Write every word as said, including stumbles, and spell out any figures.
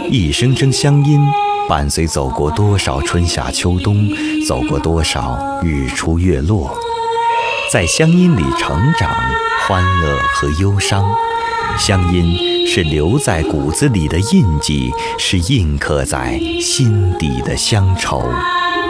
一声声乡音，伴随走过多少春夏秋冬，走过多少日出月落，在乡音里成长，欢乐和忧伤。乡音是留在骨子里的印记，是印刻在心底的乡愁。